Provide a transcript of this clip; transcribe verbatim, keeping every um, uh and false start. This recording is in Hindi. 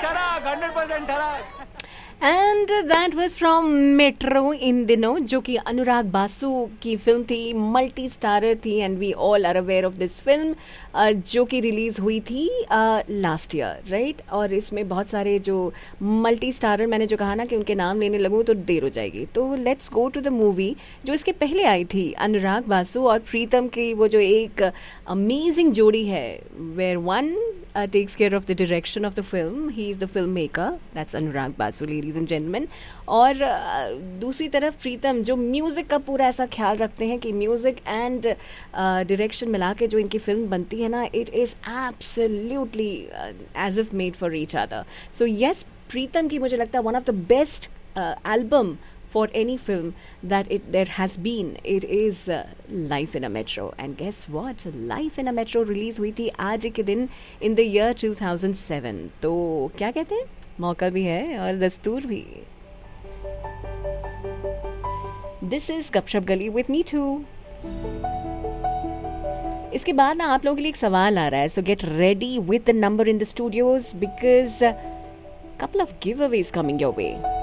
ठराक hundred percent ठराक. And that was from metro इन दिनों, जो कि अनुराग बासु की फिल्म थी, मल्टी स्टारर थी, and we all are aware of this film, जो कि रिलीज हुई थी लास्ट ईयर, राइट. और इसमें बहुत सारे जो मल्टी स्टारर, मैंने जो कहा ना कि उनके नाम लेने लगूँ तो देर हो जाएगी, तो let's go to the movie जो इसके पहले आई थी. अनुराग बासु और प्रीतम की वो जो एक अमेजिंग जोड़ी है, where one Uh, takes care of the direction of the film. He is the filmmaker. That's Anurag Basu, ladies and gentlemen. और uh, दूसरी तरफ प्रीतम जो म्यूज़िक का पूरा ऐसा ख्याल रखते हैं कि म्यूज़िक एंड डायरेक्शन मिला के जो इनकी फिल्म बनती है ना, it is absolutely as if made for each other. So yes, प्रीतम की मुझे लगता है one of the best album for any film that it there has been. It is uh, Life in a Metro, and guess what, Life in a Metro release हुई थी आज के दिन in the year two thousand seven. तो क्या कहते हैं, मौका भी है और दस्तूर भी. This is गपशप गली with me too. इसके बाद ना आप लोगों के लिए एक सवाल आ रहा है, so get ready with the number in the studios because uh, couple of giveaways coming your way.